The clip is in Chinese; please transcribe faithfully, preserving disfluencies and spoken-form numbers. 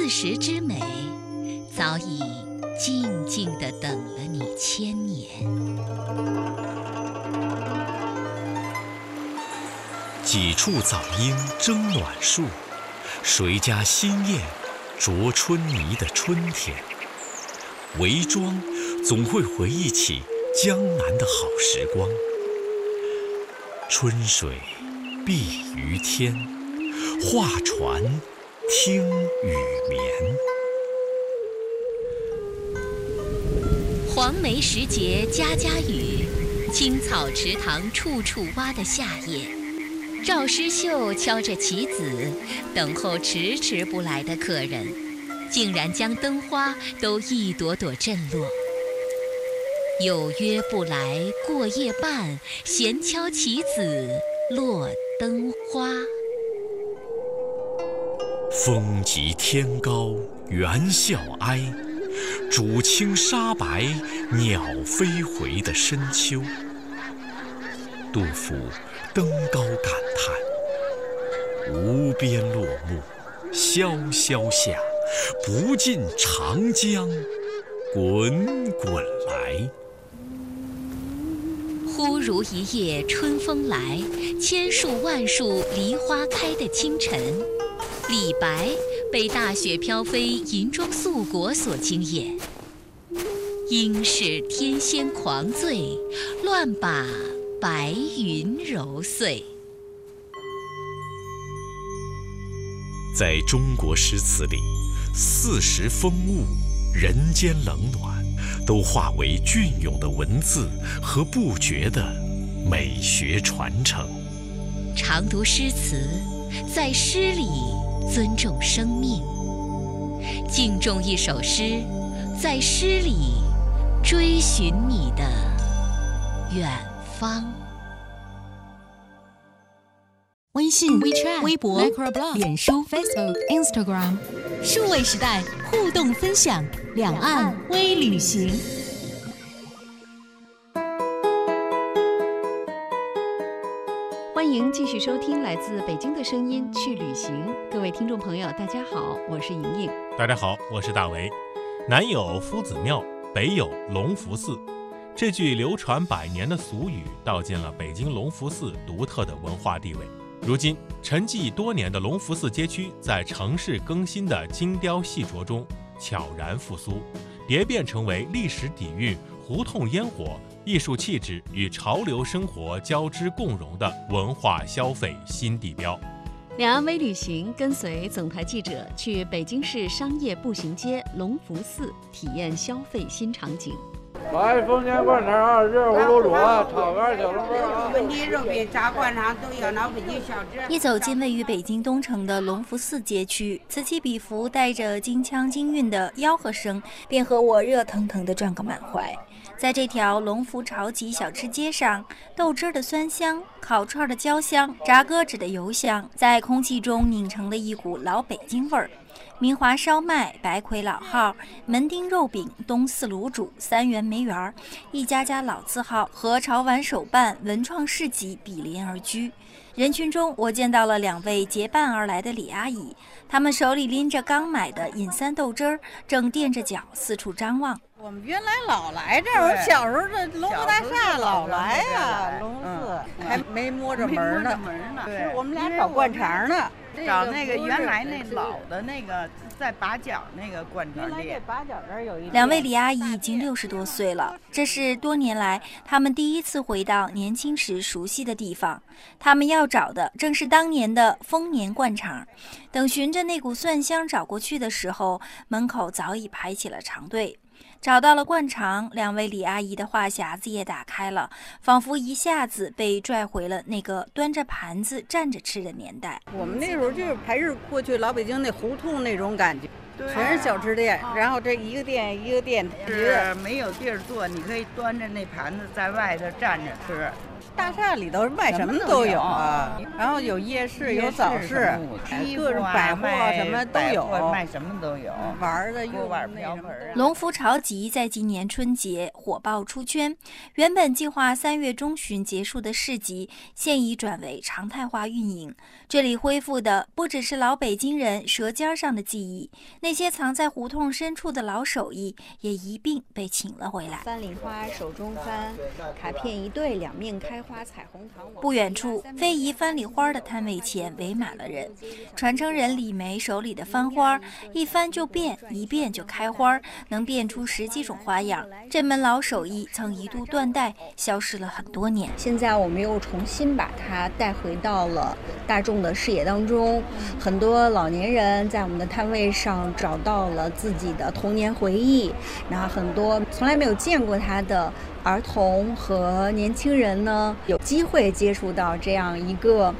时之美，早已静静地等了你千年。 几处早莺争暖树，谁家新燕啄春泥的春天。韦庄总会回忆起江南的好时光。春水碧于天，画船听雨眠。 黄梅时节家家雨，青草池塘处处蛙的夏夜，赵诗绣敲着棋子，等候迟迟不来的客人，竟然将灯花都一朵朵震落。有约不来过夜半，闲敲棋子落灯花。 风急天高猿啸哀，渚清沙白鸟飞回的深秋。杜甫登高感叹：无边落木萧萧下，不尽长江滚滚来。 忽如一夜春风来，千树万树梨花开的清晨，李白被大雪飘飞银装素裹所惊艳。应是天仙狂醉，乱把白云揉碎。 在中国诗词里，四时风物、人间冷暖，都化为隽永的文字和不绝的美学传承。 常读诗词，在诗里尊重生命；敬重一首诗，在诗里追寻你的远方。 微信、 WeChat、 微博、 Microblog、 脸书、 Facebook、Instagram， 数位时代互动分享，两岸微旅行。 欢迎继续收听来自北京的声音去旅行。各位听众朋友大家好，我是莹莹。 大家好，我是大为。南有夫子庙，北有隆福寺，这句流传百年的俗语道尽了北京隆福寺独特的文化地位。如今沉寂多年的隆福寺街区在城市更新的精雕细琢中悄然复苏，蝶变成为历史底蕴、胡同烟火、艺术气质与潮流生活交织共融的文化消费新地标。 两岸微旅行跟随总台记者去北京市商业步行街隆福寺体验消费新场景。 来，丰年灌肠啊，热乎卤煮啊，炒肝、小笼包啊， 焖鸡、肉饼、炸灌肠都有，老北京小吃。 一走进位于北京东城的隆福寺街区，此起彼伏带着京腔京韵的吆喝声，便和我热腾腾地转个满怀。在这条隆福潮集小吃街上，豆汁的酸香、烤串的焦香、炸鸽子的油香，在空气中拧成了一股老北京味儿。明华烧麦、白魁老号、门钉肉饼、东四卤煮、三元梅园，一家家老字号和潮玩手办、文创市集比邻而居。人群中，我见到了两位结伴而来的李阿姨，她们手里拎着刚买的饮三豆汁儿，正垫着脚四处张望。 我们原来老来这儿，我小时候这隆福大厦老来呀，隆福寺还没摸着门呢。对，我们俩找灌肠呢， 找那个原来那老的那个在把角那个灌肠店。 把角这儿有一。 两位李阿姨已经六十多岁了，这是多年来他们第一次回到年轻时熟悉的地方。他们要找的正是当年的丰年灌肠。等循着那股蒜香找过去的时候，门口早已排起了长队。找到了灌肠，两位李阿姨的话匣子也打开了，仿佛一下子被拽回了那个端着盘子站着吃的年代。 我们那时候就是还是过去老北京那胡同那种感觉，全是小吃店，然后这一个店一个店， 是没有地儿坐，你可以端着那盘子在外头站着吃。 大厦里头卖什么都有啊，然后有夜市，有早市，各种百货什么都有， 卖什么都有， 玩的、 锅碗瓢盆。 龙福潮集在今年春节火爆出圈，原本计划三月中旬结束的市集，现已转为常态化运营。这里恢复的不只是老北京人舌尖上的记忆，那些藏在胡同深处的老手艺也一并被请了回来。 翻梨花手中翻，卡片一对，两面开花，彩虹糖。 不远处，非遗翻梨花的摊位前围满了人。传承人李梅手里的翻花，一翻就变，一变就开花，能变出十几种花样。这门老手艺曾一度断代，消失了很多年。 现在我们又重新把它带回到了大众的视野当中，很多老年人在我们的摊位上找到了自己的童年回忆，然后很多从来没有见过它的儿童和年轻人呢，有机会接触到这样一个